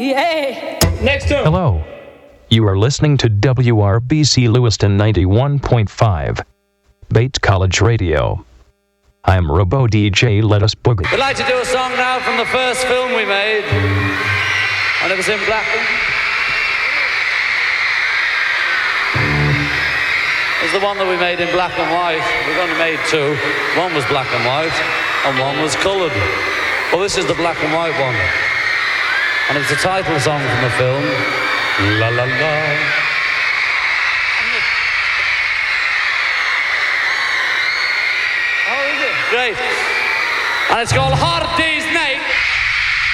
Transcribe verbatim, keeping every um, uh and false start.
Yay! Next to Hello. You are listening to W R B C Lewiston ninety-one point five, Bates College Radio. I'm Robo D J, let us boogie. We'd like to do a song now from the first film we made, and it was in black. It's the one that we made in black and white. We've only made two. One was black and white, and one was coloured. Well, this is the black and white one. And it's the title song from the film, La La La. Oh, is it? Great. And it's called Hard Day's Night.